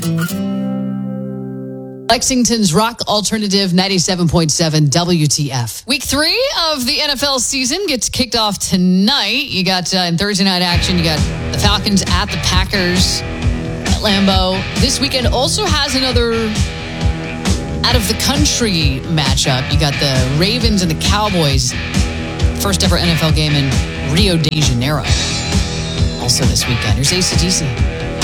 Lexington's rock alternative 97.7 WTF. Week 3 of the NFL season gets kicked off tonight. You got in Thursday night action, you got the Falcons at the Packers at Lambeau. This weekend also has another out of the country matchup. You got the Ravens and the Cowboys. First ever NFL game in Rio de Janeiro. Also this weekend. Here's AC/DC.